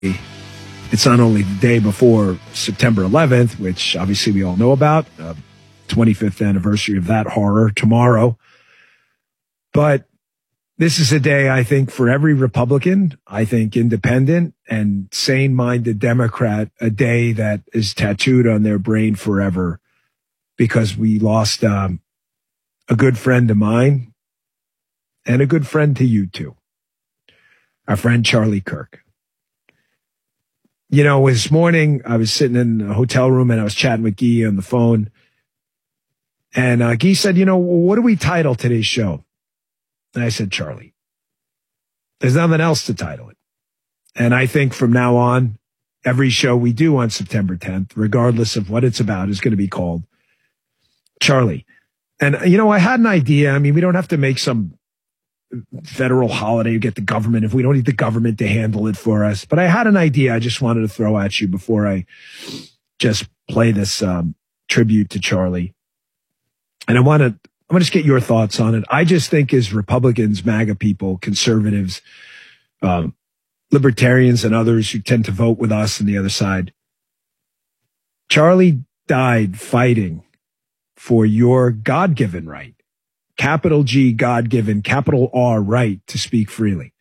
it's not only the day before September 11th, which obviously we all know about, 25th anniversary of that horror tomorrow, but this is a day, I think, for every Republican, I think independent and sane-minded Democrat, a day that is tattooed on their brain forever because we lost a good friend of mine and a good friend to you too, our friend Charlie Kirk. You know, this morning I was sitting in a hotel room and I was chatting with Guy on the phone. And Guy said, you know, what do we title today's show? And I said, Charlie. There's nothing else to title it. And I think from now on, every show we do on September 10th, regardless of what it's about, is going to be called Charlie. And, you know, I had an idea. I mean, we don't have to make some federal holiday, get the government, if we don't need the government to handle it for us. But I had an idea I just wanted to throw at you before I just play this tribute to Charlie. And I want to just get your thoughts on it. I just think as Republicans, MAGA people, conservatives, libertarians, and others who tend to vote with us on the other side, Charlie died fighting for your God-given right, capital G, God-given, capital R right to speak freely.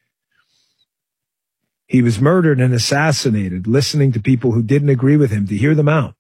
He was murdered and assassinated, listening to people who didn't agree with him to hear them out.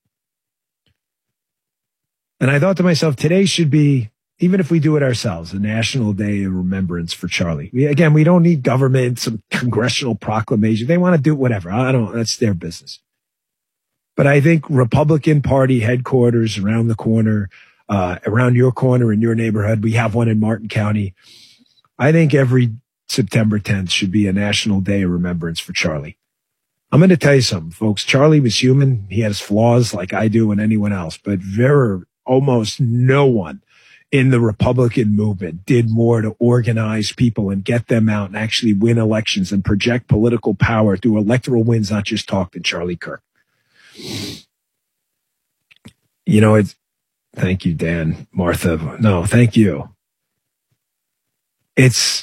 And I thought to myself, today should be, even if we do it ourselves, a national day of remembrance for Charlie. We don't need government, some congressional proclamation. They want to do whatever. That's their business. But I think Republican Party headquarters around the corner, around your corner in your neighborhood, we have one in Martin County. I think every September 10th should be a national day of remembrance for Charlie. I'm going to tell you something, folks. Charlie was human. He has flaws like I do and anyone else, but almost no one in the Republican movement did more to organize people and get them out and actually win elections and project political power through electoral wins, not just talk, than Charlie Kirk. You know, thank you, Dan, Martha. No, thank you. It's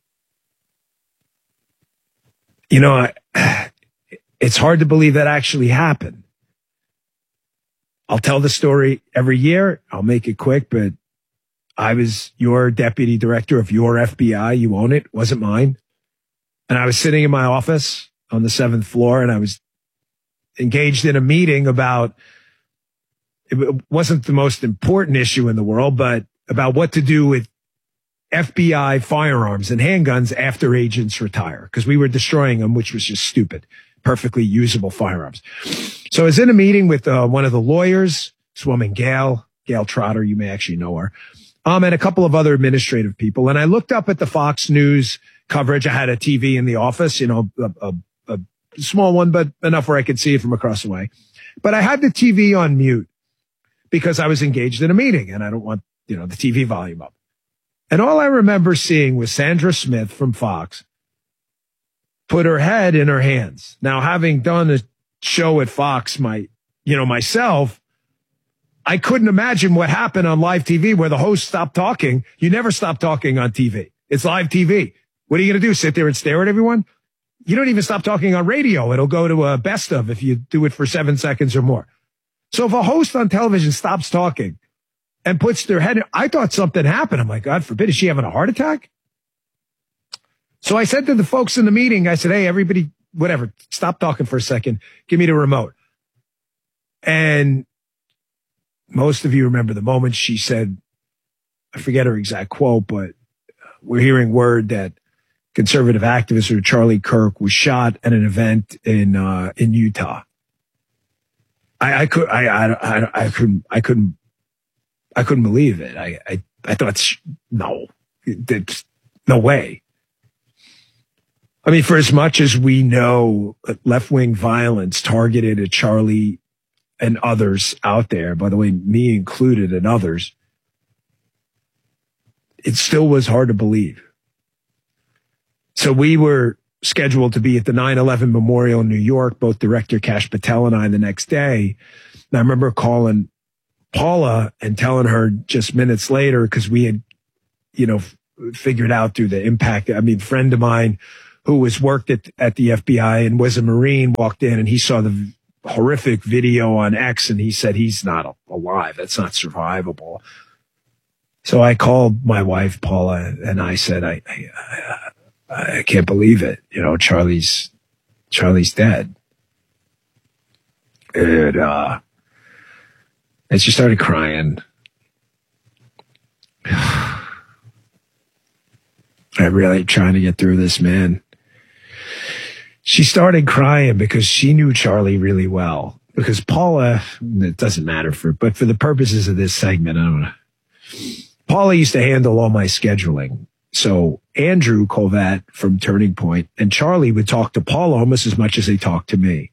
hard to believe that actually happened. I'll tell the story every year. I'll make it quick, but I was your deputy director of your FBI. You own it. Wasn't mine. And I was sitting in my office on the 7th floor and I was engaged in a meeting about, it wasn't the most important issue in the world, but about what to do with FBI firearms and handguns after agents retire, because we were destroying them, which was just stupid. Perfectly usable firearms. So I was in a meeting with one of the lawyers, this woman, Gail Trotter, you may actually know her, and a couple of other administrative people. And I looked up at the Fox News coverage. I had a TV in the office, a small one, but enough where I could see it from across the way. But I had the TV on mute because I was engaged in a meeting and I don't want, the TV volume up. And all I remember seeing was Sandra Smith from Fox put her head in her hands. Now, having done a show at Fox, myself, I couldn't imagine what happened on live TV where the host stopped talking. You never stop talking on TV. It's live TV. What are you going to do? Sit there and stare at everyone? You don't even stop talking on radio. It'll go to a best of if you do it for 7 seconds or more. So if a host on television stops talking and puts their head in, I thought something happened. I'm like, God forbid, is she having a heart attack? So I said to the folks in the meeting, I said, hey, everybody, whatever, stop talking for a second. Give me the remote. And most of you remember the moment she said, I forget her exact quote, but we're hearing word that conservative activist Charlie Kirk was shot at an event in Utah. I couldn't believe it. I thought, no, there's no way. I mean, for as much as we know left-wing violence targeted at Charlie and others out there, by the way, me included and others, it still was hard to believe. So we were scheduled to be at the 9/11 Memorial in New York, both Director Kash Patel and I, the next day. And I remember calling Paula and telling her just minutes later, because we had, figured out through the impact. I mean, a friend of mine who worked at the FBI and was a Marine, walked in and he saw the horrific video on X and he said, he's not alive. That's not survivable. So I called my wife, Paula, and I said, I can't believe it. You know, Charlie's dead. And she started crying. I'm really trying to get through this, man. She started crying because she knew Charlie really well. Because Paula, it doesn't matter but for the purposes of this segment, I don't know. Paula used to handle all my scheduling. So Andrew Colvat from Turning Point and Charlie would talk to Paula almost as much as they talked to me.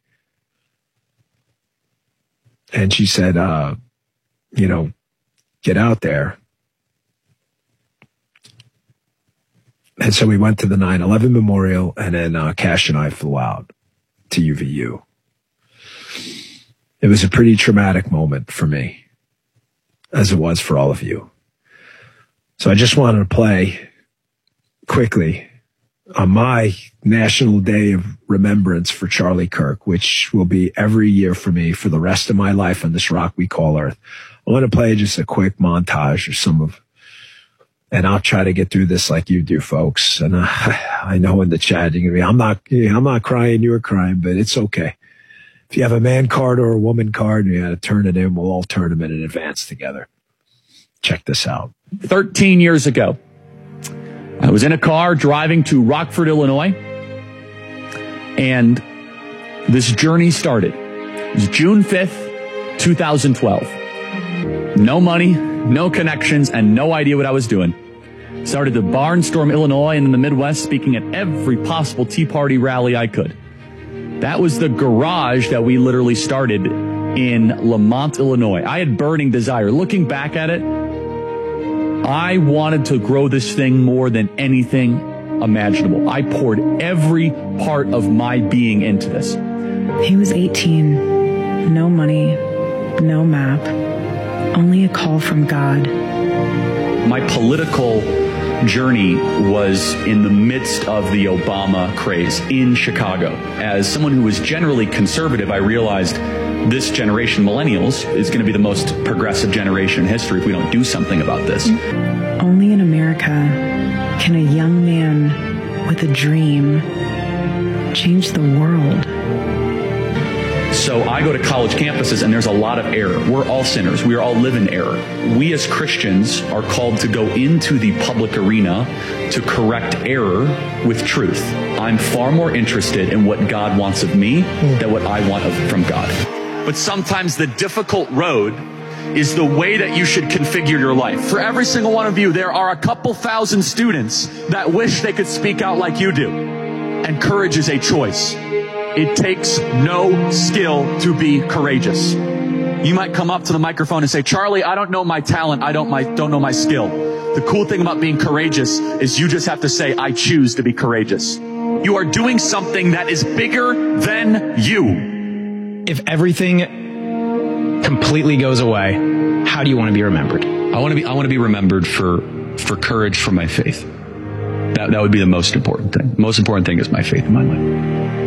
And she said, you know, get out there. And so we went to the 9/11 memorial, and then Cash and I flew out to UVU. It was a pretty traumatic moment for me, as it was for all of you. So I just wanted to play quickly on my National Day of Remembrance for Charlie Kirk, which will be every year for me for the rest of my life on this rock we call Earth. I want to play just a quick montage or and I'll try to get through this like you do, folks. And I know in the chat, you're going to be, I'm not crying, you're crying, but it's okay. If you have a man card or a woman card and you got to turn it in, we'll all turn them in advance together. Check this out. 13 years ago, I was in a car driving to Rockford, Illinois, and this journey started. It was June 5th, 2012. No money, no connections, and no idea what I was doing. Started to barnstorm Illinois and in the Midwest, speaking at every possible Tea Party rally I could. That was the garage that we literally started in Lamont, Illinois. I had burning desire. Looking back at it, I wanted to grow this thing more than anything imaginable. I poured every part of my being into this. He was 18, no money, no map, only a call from God. My political journey was in the midst of the Obama craze in Chicago. As someone who was generally conservative, I realized this generation, millennials, is going to be the most progressive generation in history if we don't do something about this. Only in America can a young man with a dream change the world. So I go to college campuses and there's a lot of error. We're all sinners. We all live in error. We as Christians are called to go into the public arena to correct error with truth. I'm far more interested in what God wants of me than what I want from God. But sometimes the difficult road is the way that you should configure your life. For every single one of you, there are a couple thousand students that wish they could speak out like you do. And courage is a choice. It takes no skill to be courageous. You might come up to the microphone and say, Charlie, I don't know my talent. I don't know my skill. The cool thing about being courageous is you just have to say, I choose to be courageous. You are doing something that is bigger than you. If everything completely goes away, how do you want to be remembered? I want to be remembered for courage for my faith. That would be the most important thing. The most important thing is my faith in my life.